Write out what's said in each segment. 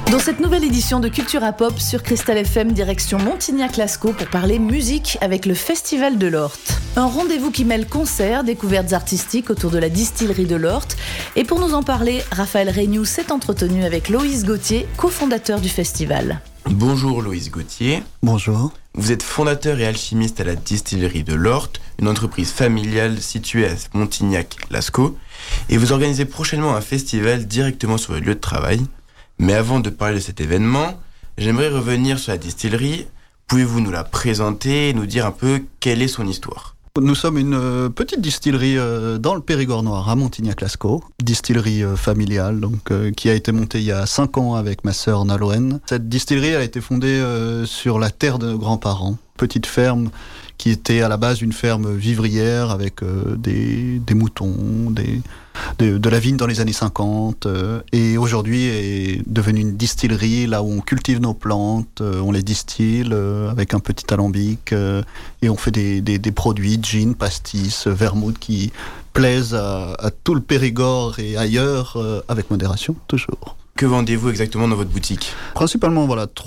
Dans cette nouvelle édition de Cultura Pop sur Cristal FM, direction Montignac-Lascaux pour parler musique avec le Festival de l'Orte. Un rendez-vous qui mêle concerts, découvertes artistiques autour de la distillerie de l'Orte. Et pour nous en parler, Raphaël Regnoux s'est entretenu avec Loïs Gauthier, cofondateur du festival. Bonjour Loïs Gauthier. Bonjour. Vous êtes fondateur et alchimiste à la distillerie de l'Orte, une entreprise familiale située à Montignac-Lascaux. Et vous organisez prochainement un festival directement sur votre lieu de travail. Mais avant de parler de cet événement, j'aimerais revenir sur la distillerie. Pouvez-vous nous la présenter et nous dire un peu quelle est son histoire ? Nous sommes une petite distillerie dans le Périgord noir, à Montignac-Lascaux. Distillerie familiale, qui a été montée il y a 5 ans avec ma sœur Nalouen. Cette distillerie a été fondée sur la terre de nos grands-parents. Petite ferme qui était à la base une ferme vivrière avec des moutons, de la vigne dans les années 50. Et aujourd'hui est devenue une distillerie, là où on cultive nos plantes, on les distille avec un petit alambic. Et on fait des produits, gin, pastis, vermouth qui plaisent à tout le Périgord et ailleurs, avec modération, toujours. Que vendez-vous exactement dans votre boutique ? Principalement,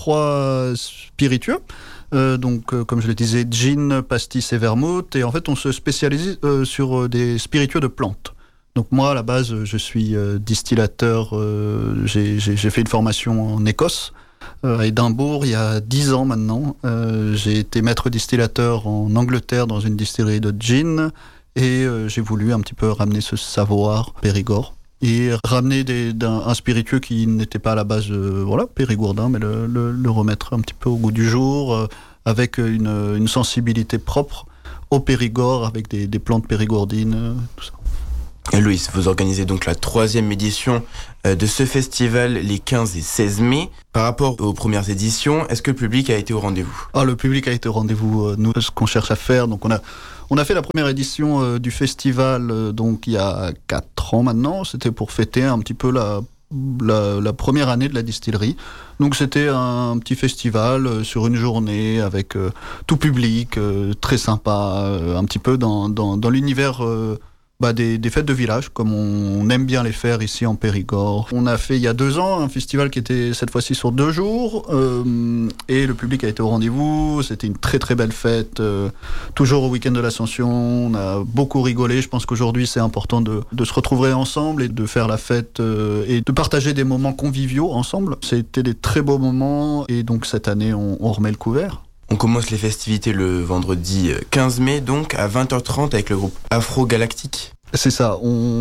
3 spiritueux. Comme je le disais, gin, pastis et vermouth. Et en fait, on se spécialise sur des spiritueux de plantes. Donc moi, à la base, je suis distillateur. J'ai fait une formation en Écosse, à Édimbourg, il y a 10 ans maintenant. J'ai été maître distillateur en Angleterre dans une distillerie de gin. Et j'ai voulu un petit peu ramener ce savoir Périgord. Et ramener un spiritueux qui n'était pas à la base périgourdin, mais le remettre un petit peu au goût du jour, avec une sensibilité propre au Périgord, avec des plantes périgourdines, tout ça. Et Loïs, vous organisez donc la 3e édition de ce festival les 15 et 16 mai. Par rapport aux premières éditions, est-ce que le public a été au rendez-vous ? Le public a été au rendez-vous. Nous, ce qu'on cherche à faire, donc on a fait la première édition du festival il y a 4 ans maintenant. C'était pour fêter un petit peu la première année de la distillerie. Donc c'était un petit festival sur une journée avec tout public, très sympa, un petit peu dans l'univers des fêtes de village, comme on aime bien les faire ici en Périgord. On a fait il y a 2 ans un festival qui était cette fois-ci sur 2 jours et le public a été au rendez-vous. C'était une très très belle fête, toujours au week-end de l'Ascension. On a beaucoup rigolé. Je pense qu'aujourd'hui c'est important de se retrouver ensemble et de faire la fête et de partager des moments conviviaux ensemble. C'était des très beaux moments et donc cette année on remet le couvert. On commence les festivités le vendredi 15 mai, donc à 20h30 avec le groupe Afro Galactique. C'est ça,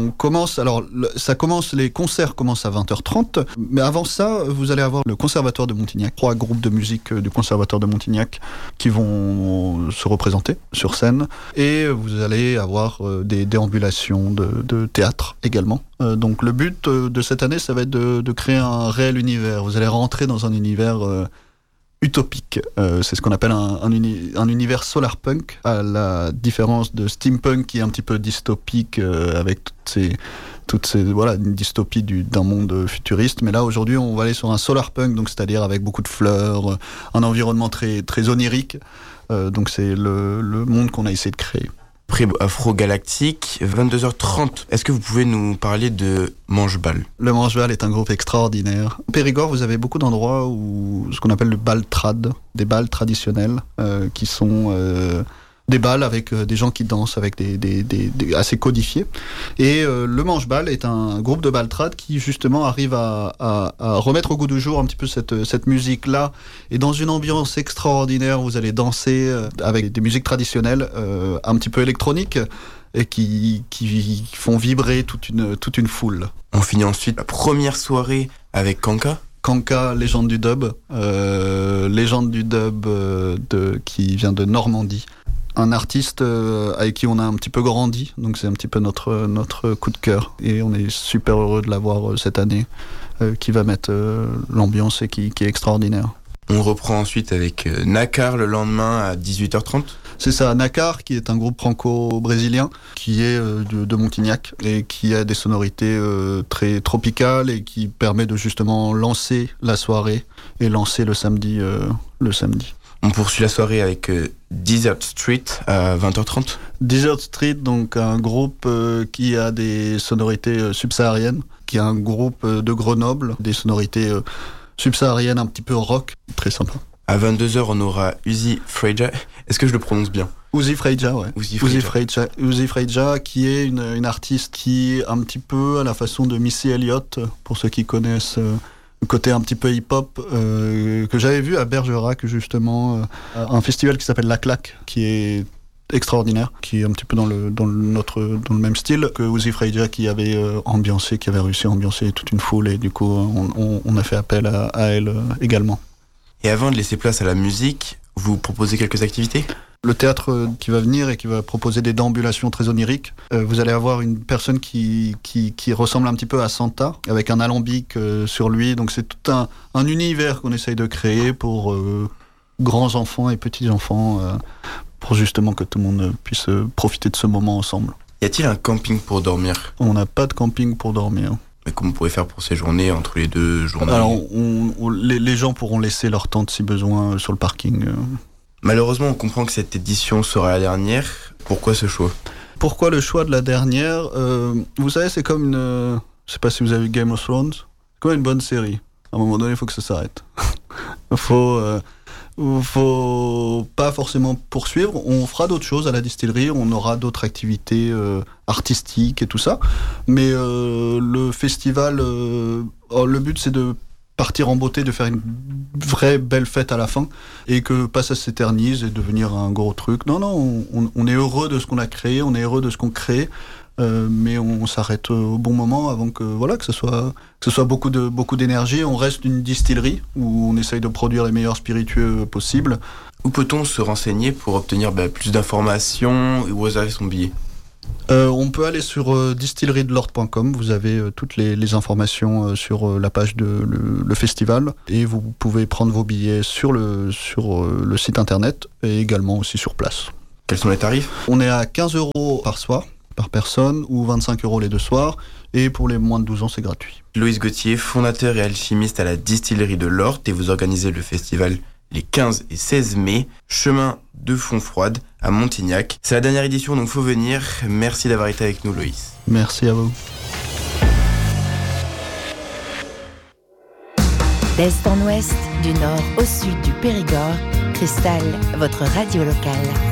les concerts commencent à 20h30, mais avant ça, vous allez avoir le Conservatoire de Montignac, 3 groupes de musique du Conservatoire de Montignac qui vont se représenter sur scène, et vous allez avoir des déambulations de théâtre également. Donc le but de cette année, ça va être de créer un réel univers. Vous allez rentrer dans un univers utopique. C'est ce qu'on appelle un univers solarpunk, à la différence de steampunk qui est un petit peu dystopique avec une dystopie d'un monde futuriste. Mais là, aujourd'hui, on va aller sur un solarpunk, donc c'est-à-dire avec beaucoup de fleurs, un environnement très, très onirique. Donc c'est le monde qu'on a essayé de créer. Après Afro Galactique, 22h30. Est-ce que vous pouvez nous parler de Manche-Bal ? Le Manche-Bal est un groupe extraordinaire. Au Périgord, vous avez beaucoup d'endroits où ce qu'on appelle le bal trad, des bals traditionnels, qui sont des bals avec des gens qui dansent avec des assez codifiés. Et le Manche-Bal est un groupe de bal trad qui justement arrive à remettre au goût du jour un petit peu cette musique-là. Et dans une ambiance extraordinaire, vous allez danser avec des musiques traditionnelles un petit peu électroniques et qui font vibrer toute une foule. On finit ensuite la première soirée avec Kanka. Kanka, légende du dub qui vient de Normandie. Un artiste avec qui on a un petit peu grandi, donc c'est un petit peu notre coup de cœur. Et on est super heureux de l'avoir cette année, qui va mettre l'ambiance et qui est extraordinaire. On reprend ensuite avec Nakar le lendemain à 18h30. C'est ça, Nakar, qui est un groupe franco-brésilien, qui est de Montignac et qui a des sonorités très tropicales et qui permet de justement lancer la soirée et lancer le samedi. On poursuit la soirée avec Desert Street à 20h30. Desert Street, donc un groupe qui a des sonorités subsahariennes, qui est un groupe de Grenoble, des sonorités subsaharienne, un petit peu rock, très sympa. À 22h, on aura Uzi Freja. Est-ce que je le prononce bien? Uzi Freja, ouais. Uzi Freja, qui est une artiste qui, un petit peu à la façon de Missy Elliott, pour ceux qui connaissent le côté un petit peu hip-hop, que j'avais vu à Bergerac, justement, un festival qui s'appelle La Claque, qui est extraordinaire, qui est un petit peu dans le même style que Uzi Freja, qui avait réussi à ambiancer toute une foule, et du coup, on a fait appel à elle également. Et avant de laisser place à la musique, vous proposez quelques activités? Le théâtre qui va venir et qui va proposer des déambulations très oniriques. Vous allez avoir une personne qui ressemble un petit peu à Santa, avec un alambic sur lui. Donc c'est tout un univers qu'on essaye de créer pour grands enfants et petits enfants, pour justement que tout le monde puisse profiter de ce moment ensemble. Y a-t-il un camping pour dormir? On n'a pas de camping pour dormir. Mais comment vous pouvez faire pour ces journées, entre les deux journées? Alors, les gens pourront laisser leur tente si besoin sur le parking. Malheureusement, on comprend que cette édition sera la dernière. Pourquoi ce choix? Pourquoi le choix de la dernière? Vous savez, c'est comme une... je sais pas si vous avez vu Game of Thrones. C'est comme une bonne série. À un moment donné, il faut que ça s'arrête. Faut pas forcément poursuivre. On fera d'autres choses à la distillerie, on aura d'autres activités artistiques et tout ça. Mais le festival, le but c'est de partir en beauté, de faire une vraie belle fête à la fin, et que pas ça s'éternise et devenir un gros truc. Non, on est heureux de ce qu'on a créé, on est heureux de ce qu'on crée. Mais on s'arrête au bon moment avant que ce soit beaucoup d'énergie. On reste une distillerie où on essaye de produire les meilleurs spiritueux possibles. Où peut-on se renseigner pour obtenir plus d'informations ou réserver son billet? On peut aller sur distillerie-delort.com. Vous avez toutes les informations sur la page de le festival, et vous pouvez prendre vos billets sur le site internet et également aussi sur place. Quels sont les tarifs? On est à 15 € par soir, par personne, ou 25 € les 2 soirs, et pour les moins de 12 ans, c'est gratuit. Loïs Gauthier, fondateur et alchimiste à la distillerie de l'Orte, et vous organisez le festival les 15 et 16 mai, chemin de Fontfroide à Montignac. C'est la dernière édition, donc faut venir. Merci d'avoir été avec nous, Loïs. Merci à vous. D'est en ouest, du nord au sud du Périgord, Cristal, votre radio locale.